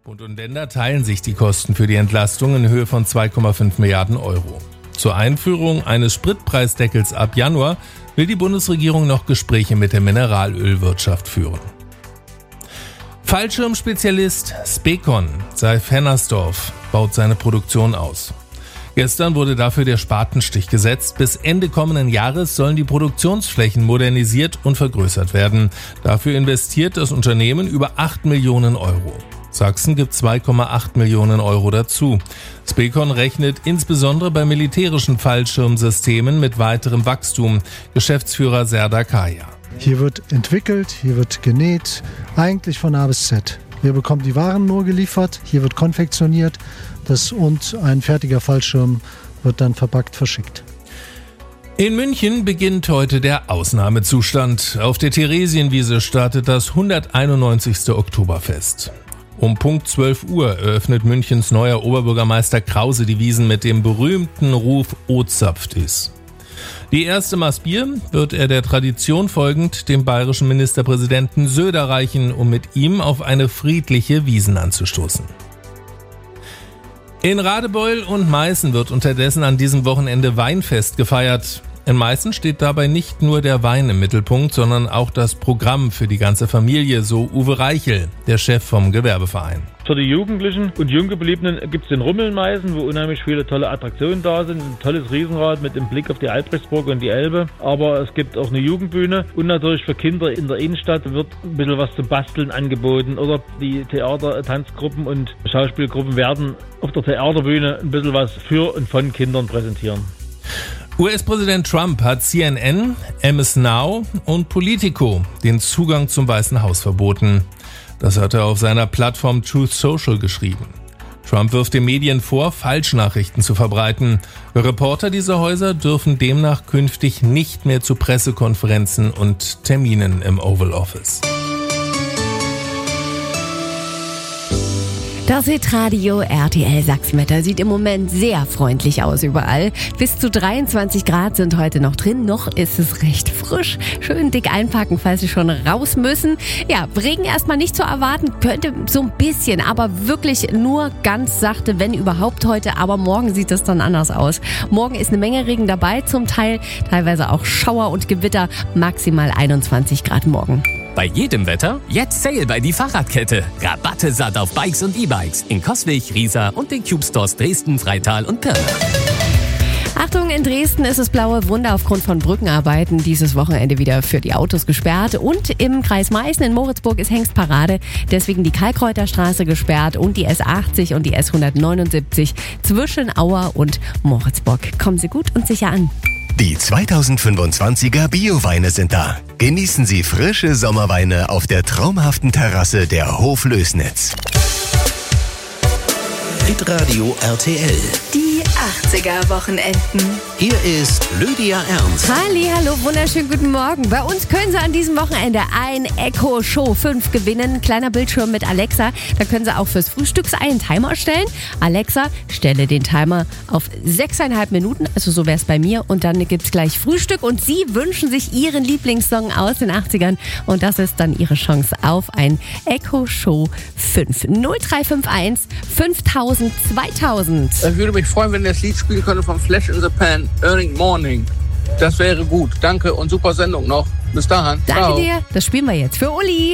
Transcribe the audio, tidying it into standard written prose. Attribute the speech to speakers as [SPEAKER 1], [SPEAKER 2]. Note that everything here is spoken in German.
[SPEAKER 1] Bund und Länder teilen sich die Kosten für die Entlastung in Höhe von 2,5 Milliarden Euro. Zur Einführung eines Spritpreisdeckels ab Januar will die Bundesregierung noch Gespräche mit der Mineralölwirtschaft führen. Fallschirmspezialist Specon Seif-Hennersdorf baut seine Produktion aus. Gestern wurde dafür der Spatenstich gesetzt. Bis Ende kommenden Jahres sollen die Produktionsflächen modernisiert und vergrößert werden. Dafür investiert das Unternehmen über 8 Millionen Euro. Sachsen gibt 2,8 Millionen Euro dazu. Specon rechnet insbesondere bei militärischen Fallschirmsystemen mit weiterem Wachstum. Geschäftsführer Serdar Kaya.
[SPEAKER 2] Hier wird entwickelt, hier wird genäht, eigentlich von A bis Z. Wir bekommen die Waren nur geliefert, hier wird konfektioniert und ein fertiger Fallschirm wird dann verpackt verschickt.
[SPEAKER 1] In München beginnt heute der Ausnahmezustand. Auf der Theresienwiese startet das 191. Oktoberfest. Um Punkt 12 Uhr eröffnet Münchens neuer Oberbürgermeister Krause die Wiesn mit dem berühmten Ruf "O zapft is". Die erste Maß Bier wird er der Tradition folgend dem bayerischen Ministerpräsidenten Söder reichen, um mit ihm auf eine friedliche Wiesn anzustoßen. In Radebeul und Meißen wird unterdessen an diesem Wochenende Weinfest gefeiert. In Meißen steht dabei nicht nur der Wein im Mittelpunkt, sondern auch das Programm für die ganze Familie, so Uwe Reichel, der Chef vom Gewerbeverein.
[SPEAKER 3] Für die Jugendlichen und Junggebliebenen gibt es den Rummel in Meißen, wo unheimlich viele tolle Attraktionen da sind. Ein tolles Riesenrad mit dem Blick auf die Albrechtsburg und die Elbe. Aber es gibt auch eine Jugendbühne und natürlich für Kinder in der Innenstadt wird ein bisschen was zum Basteln angeboten. Oder die Theater-, Tanzgruppen und Schauspielgruppen werden auf der Theaterbühne ein bisschen was für und von Kindern präsentieren.
[SPEAKER 1] US-Präsident Trump hat CNN, MS Now und Politico den Zugang zum Weißen Haus verboten. Das hat er auf seiner Plattform Truth Social geschrieben. Trump wirft den Medien vor, Falschnachrichten zu verbreiten. Reporter dieser Häuser dürfen demnach künftig nicht mehr zu Pressekonferenzen und Terminen im Oval Office.
[SPEAKER 4] Das Hitradio RTL Sachsen-Wetter sieht im Moment sehr freundlich aus überall. Bis zu 23 Grad sind heute noch drin. Noch ist es recht frisch. Schön dick einpacken, falls Sie schon raus müssen. Ja, Regen erstmal nicht zu erwarten. Könnte so ein bisschen, aber wirklich nur ganz sachte, wenn überhaupt heute. Aber morgen sieht es dann anders aus. Morgen ist eine Menge Regen dabei, zum Teil teilweise auch Schauer und Gewitter. Maximal 21 Grad morgen.
[SPEAKER 5] Bei jedem Wetter jetzt Sale bei die Fahrradkette. Rabatte satt auf Bikes und E-Bikes in Coswig, Riesa und den Cube Stores Dresden, Freital und Pirna.
[SPEAKER 4] Achtung, in Dresden ist das blaue Wunder aufgrund von Brückenarbeiten dieses Wochenende wieder für die Autos gesperrt. Und im Kreis Meißen in Moritzburg ist Hengstparade, deswegen die Kalkreuterstraße gesperrt und die S80 und die S179 zwischen Auer und Moritzburg. Kommen Sie gut und sicher an.
[SPEAKER 6] Die 2025er Bio-Weine sind da. Genießen Sie frische Sommerweine auf der traumhaften Terrasse der Hoflößnitz. Hitradio RTL.
[SPEAKER 7] Die 80er-Wochenenden.
[SPEAKER 6] Hier ist Lydia Ernst.
[SPEAKER 4] Hallo, wunderschönen guten Morgen. Bei uns können Sie an diesem Wochenende ein Echo Show 5 gewinnen. Kleiner Bildschirm mit Alexa. Da können Sie auch fürs Frühstücksei einen Timer stellen. Alexa, stelle den Timer auf 6,5 Minuten. Also so wäre es bei mir. Und dann gibt's gleich Frühstück. Und Sie wünschen sich Ihren Lieblingssong aus den 80ern. Und das ist dann Ihre Chance auf ein Echo Show 5. 0351 5000 2000.
[SPEAKER 8] Ich würde mich freuen, wenn ihr das Lied spielen könnte von Flash in the Pan, Early Morning. Das wäre gut. Danke und super Sendung noch. Bis dahin.
[SPEAKER 4] Danke dir. Das spielen wir jetzt für Uli.